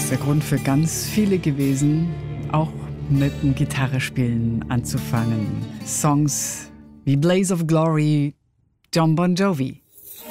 ist der Grund für ganz viele gewesen, auch mit dem Gitarrespielen anzufangen. Songs wie Blaze of Glory, Jon Bon Jovi.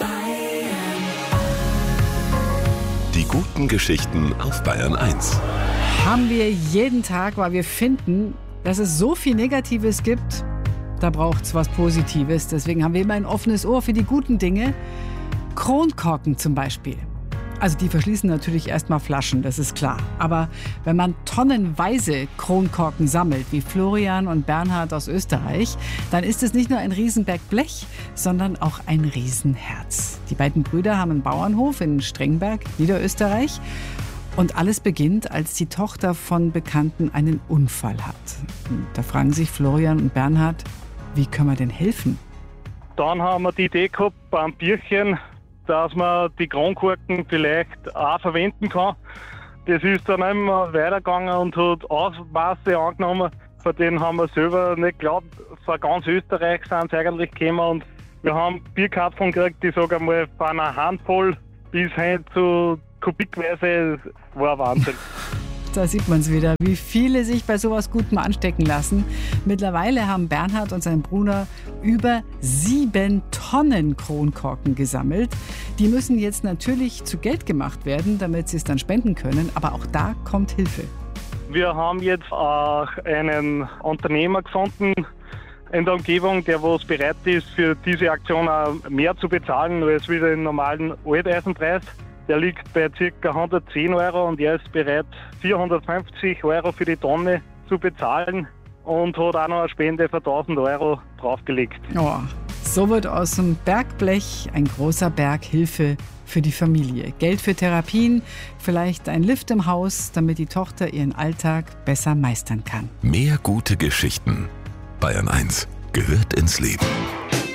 Die guten Geschichten auf Bayern 1. Haben wir jeden Tag, weil wir finden, dass es so viel Negatives gibt, da braucht es was Positives. Deswegen haben wir immer ein offenes Ohr für die guten Dinge. Kronkorken zum Beispiel. Also die verschließen natürlich erstmal Flaschen, das ist klar. Aber wenn man tonnenweise Kronkorken sammelt, wie Florian und Bernhard aus Österreich, dann ist es nicht nur ein Riesenberg Blech, sondern auch ein Riesenherz. Die beiden Brüder haben einen Bauernhof in Strengberg, Niederösterreich. Und alles beginnt, als die Tochter von Bekannten einen Unfall hat. Und da fragen sich Florian und Bernhard, wie können wir denn helfen? Dann haben wir die Idee gehabt beim Bierchen, dass man die Kronkorken vielleicht auch verwenden kann. Das ist dann immer weitergegangen und hat Ausmaße angenommen, von denen haben wir selber nicht geglaubt. Von ganz Österreich sind sie eigentlich gekommen und wir haben Bierkarpfen gekriegt, die sagen einmal von einer Handvoll bis hin zu kubikweise, war Wahnsinn. Da sieht man es wieder, wie viele sich bei sowas Gutem anstecken lassen. Mittlerweile haben Bernhard und sein Bruder über 7 Tonnen Kronkorken gesammelt. Die müssen jetzt natürlich zu Geld gemacht werden, damit sie es dann spenden können. Aber auch da kommt Hilfe. Wir haben jetzt auch einen Unternehmer gefunden in der Umgebung, der was bereit ist, für diese Aktion auch mehr zu bezahlen als wieder den normalen Alteisenpreis. Der liegt bei ca. 110 € und er ist bereit, 450 € für die Tonne zu bezahlen und hat auch noch eine Spende für 1000 € draufgelegt. Oh, so wird aus dem Bergblech ein großer Berg Hilfe für die Familie. Geld für Therapien, vielleicht ein Lift im Haus, damit die Tochter ihren Alltag besser meistern kann. Mehr gute Geschichten. Bayern 1 gehört ins Leben.